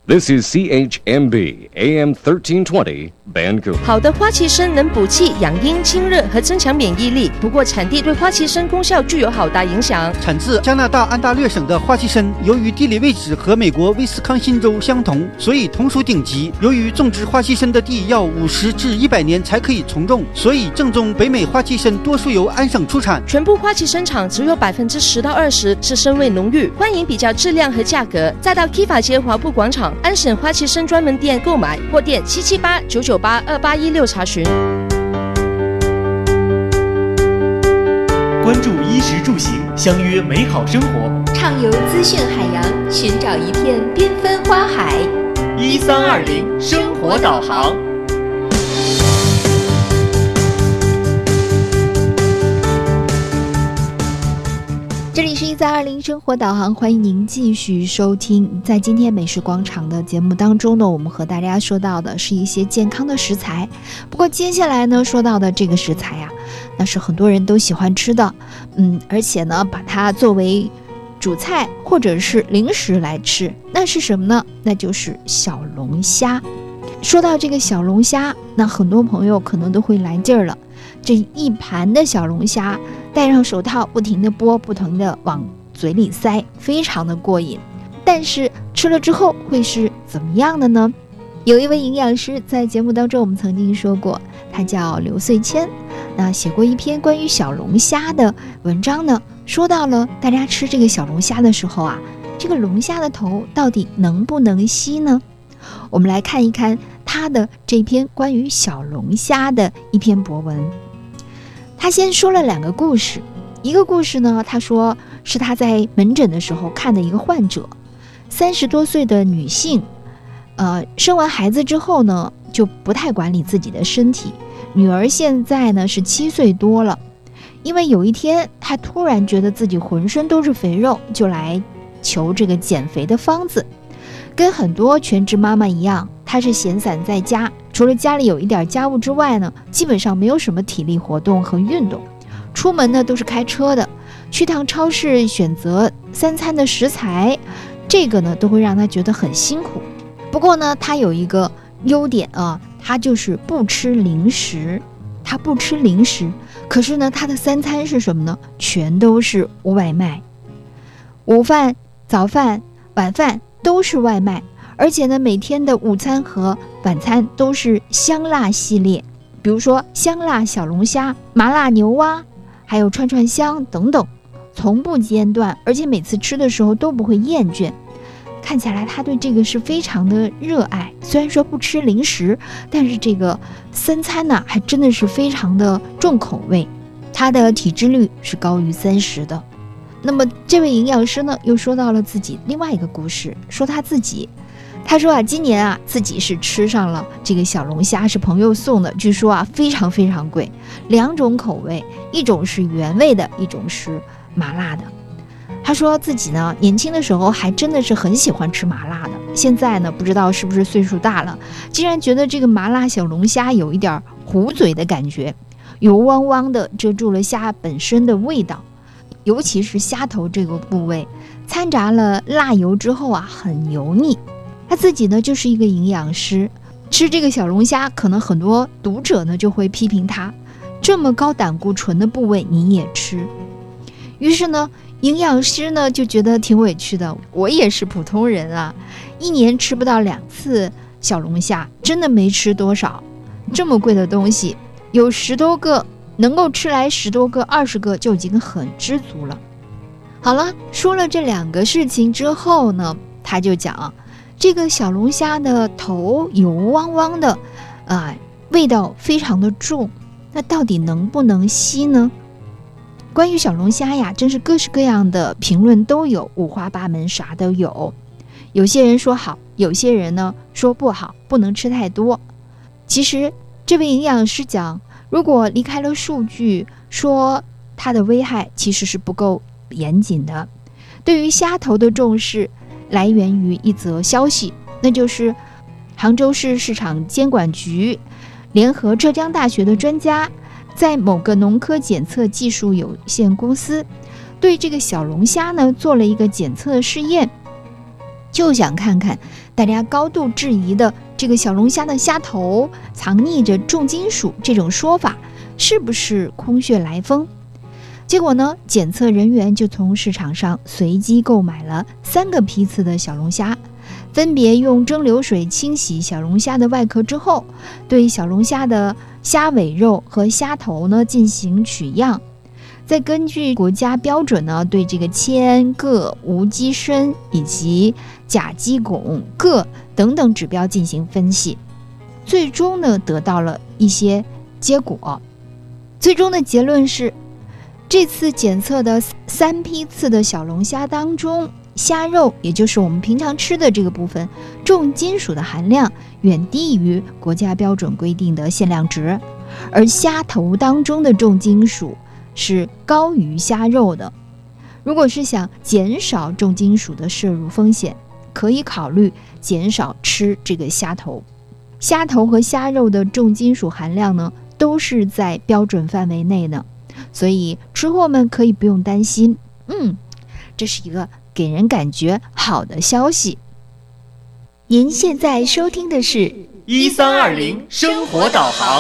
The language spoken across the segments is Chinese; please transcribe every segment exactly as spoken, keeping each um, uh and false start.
This is C H M B A M thirteen twenty Vancouver。 好的花旗参能补气、养阴、清热和增强免疫力，不过产地对花旗参功效具有好大影响。 产自加拿大安大略省的花旗参，由于地理位置和美国威斯康辛州相同，所以同属顶级。由于种植花旗参的地要五十至一百年才可以从种，所以正宗北美花旗参多数由安省出产。 全部花旗参厂只有百分之十到二十是参味浓郁，欢迎比较质量和价格，再到 Kiva 街华埠广场安省花旗参专门店购买，或电七七八九九八二八一六查询。 关注衣食住行，相约美好生活， 畅游资讯海洋，寻找一片缤纷花海。 一三二零生活导航。 这里是一三二零生活导航，欢迎您继续收听。在今天美食广场的节目当中呢，我们和大家说到的是一些健康的食材。不过接下来呢，说到的这个食材啊，那是很多人都喜欢吃的，嗯，而且呢，把它作为主菜或者是零食来吃，那是什么呢？那就是小龙虾。说到这个小龙虾，那很多朋友可能都会来劲儿了。这一盘的小龙虾，戴上手套，不停地剥，不停地往嘴里塞，非常的过瘾。但是吃了之后会是怎么样的呢？有一位营养师在节目当中我们曾经说过，他叫刘穗谦，那写过一篇关于小龙虾的文章呢，说到了大家吃这个小龙虾的时候啊，这个龙虾的头到底能不能吸呢？我们来看一看他的这篇关于小龙虾的一篇博文。他先说了两个故事，一个故事呢，他说是他在门诊的时候看的一个患者，三十多岁的女性，呃，生完孩子之后呢，就不太管理自己的身体，女儿现在呢是七岁多了，因为有一天她突然觉得自己浑身都是肥肉，就来求这个减肥的方子。跟很多全职妈妈一样，她是闲散在家，除了家里有一点家务之外呢，基本上没有什么体力活动和运动。出门呢都是开车的，去趟超市选择三餐的食材，这个呢都会让她觉得很辛苦。不过呢，她有一个优点啊，她就是不吃零食。她不吃零食，可是呢，她的三餐是什么呢？全都是外卖，午饭、早饭、晚饭都是外卖，而且呢，每天的午餐和晚餐都是香辣系列，比如说香辣小龙虾、麻辣牛蛙，还有串串香等等，从不间断，而且每次吃的时候都不会厌倦。看起来他对这个是非常的热爱，虽然说不吃零食，但是这个三餐呢，还真的是非常的重口味。他的体脂率是高于三十的。那么这位营养师呢，又说到了自己另外一个故事，说他自己，他说啊，今年啊自己是吃上了这个小龙虾，是朋友送的，据说啊非常非常贵，两种口味，一种是原味的，一种是麻辣的。他说自己呢年轻的时候还真的是很喜欢吃麻辣的，现在呢不知道是不是岁数大了，竟然觉得这个麻辣小龙虾有一点糊嘴的感觉，油汪汪的遮住了虾本身的味道，尤其是虾头这个部位掺杂了辣油之后啊，很油腻。他自己呢就是一个营养师，吃这个小龙虾，可能很多读者呢就会批评他，这么高胆固醇的部位你也吃。于是呢，营养师呢就觉得挺委屈的，我也是普通人啊，一年吃不到两次小龙虾，真的没吃多少。这么贵的东西，有十多个，能够吃来十多个、二十个就已经很知足了。好了，说了这两个事情之后呢，他就讲这个小龙虾的头油汪汪的，啊、呃，味道非常的重，那到底能不能吸呢？关于小龙虾呀，真是各式各样的评论都有，五花八门，啥都有。有些人说好，有些人呢说不好，不能吃太多。其实这位营养师讲，如果离开了数据，说它的危害其实是不够严谨的。对于虾头的重视来源于一则消息，那就是杭州市市场监管局联合浙江大学的专家，在某个农科检测技术有限公司对这个小龙虾呢做了一个检测试验。 就想看看大家高度质疑的这个小龙虾的虾头藏匿着重金属这种说法是不是空穴来风。结果呢，检测人员就从市场上随机购买了三个批次的小龙虾，分别用蒸馏水清洗小龙虾的外壳之后，对小龙虾的虾尾肉和虾头呢进行取样，再根据国家标准呢，对这个铅、铬、无机砷以及甲基汞、铬等等指标进行分析，最终呢得到了一些结果。最终的结论是，这次检测的三批次的小龙虾当中，虾肉也就是我们平常吃的这个部分，重金属的含量远低于国家标准规定的限量值，而虾头当中的重金属是高于虾肉的。如果是想减少重金属的摄入风险，可以考虑减少吃这个虾头。虾头和虾肉的重金属含量呢，都是在标准范围内呢，所以吃货们可以不用担心。嗯，这是一个给人感觉好的消息。您现在收听的是一三二零生活导航。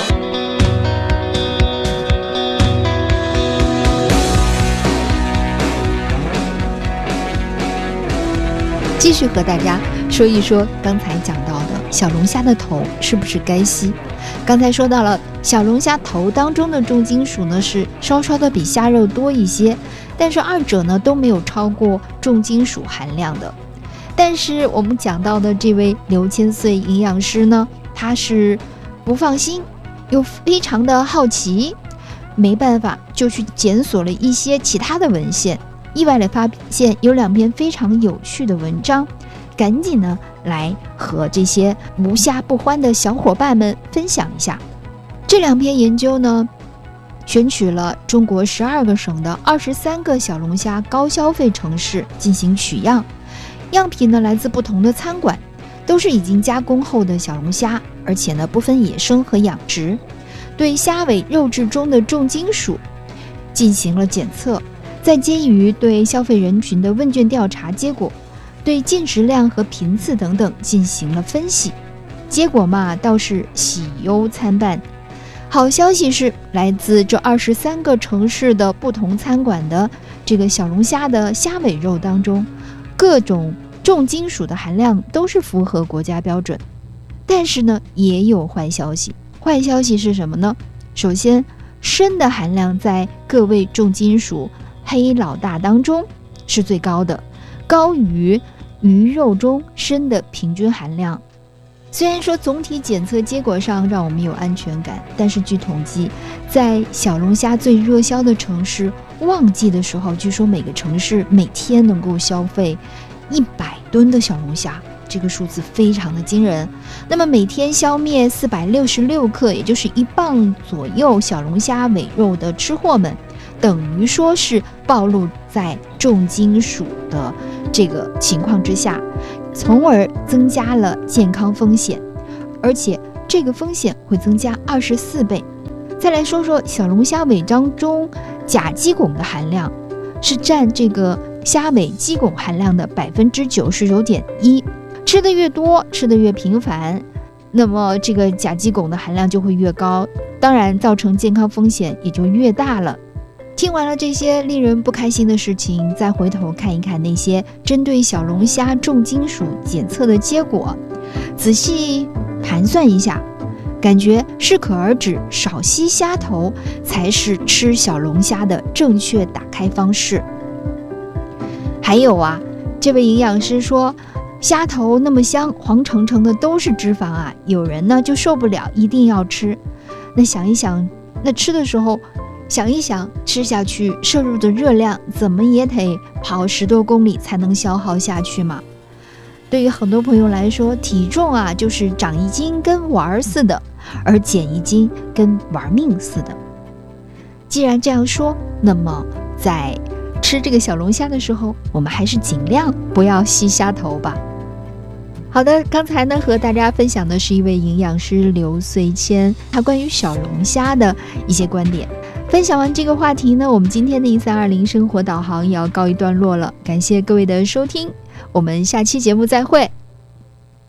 继续和大家说一说刚才讲到的小龙虾的头是不是该吸。刚才说到了小龙虾头当中的重金属呢是稍稍的比虾肉多一些，但是二者呢都没有超过重金属含量的。但是我们讲到的这位刘千岁营养师呢，他是不放心又非常的好奇，没办法就去检索了一些其他的文献，意外的发现有两篇非常有趣的文章，赶紧呢来和这些无虾不欢的小伙伴们分享一下。这两篇研究呢，选取了中国十二个省的二十三个小龙虾高消费城市进行取样，样品呢来自不同的餐馆，都是已经加工后的小龙虾，而且呢不分野生和养殖，对虾尾肉质中的重金属进行了检测，再基于对消费人群的问卷调查结果，对进食量和频次等等进行了分析，结果嘛倒是喜忧参半。好消息是，来自这二十三个城市的不同餐馆的这个小龙虾的虾尾肉当中，各种重金属的含量都是符合国家标准。但是呢，也有坏消息。坏消息是什么呢？首先，砷的含量在各位重金属黑老大当中是最高的，高于鱼肉中砷的平均含量。虽然说总体检测结果上让我们有安全感，但是据统计，在小龙虾最热销的城市旺季的时候，据说每个城市每天能够消费一百吨的小龙虾，这个数字非常的惊人。那么每天消灭四百六十六克，也就是一磅左右小龙虾尾肉的吃货们，等于说是暴露在重金属的这个情况之下，从而增加了健康风险，而且这个风险会增加二十四倍。再来说说小龙虾尾当中甲基汞的含量，是占这个虾尾基汞含量的百分之九十九点一。吃的越多，吃的越频繁，那么这个甲基汞的含量就会越高，当然造成健康风险也就越大了。听完了这些令人不开心的事情，再回头看一看那些针对小龙虾重金属检测的结果，仔细盘算一下，感觉适可而止，少吸虾头才是吃小龙虾的正确打开方式。还有啊，这位营养师说，虾头那么香，黄澄澄的都是脂肪啊，有人呢就受不了，一定要吃。那想一想，那吃的时候想一想，吃下去摄入的热量怎么也得跑十多公里才能消耗下去嘛。对于很多朋友来说，体重啊就是长一斤跟玩似的，而减一斤跟玩命似的。既然这样说，那么在吃这个小龙虾的时候，我们还是尽量不要吸虾头吧。好的，刚才呢和大家分享的是一位营养师刘穗谦，他关于小龙虾的一些观点。 分享完这个话题呢，我们今天的一三二零生活导航也要告一段落了，感谢各位的收听，我们下期节目再会。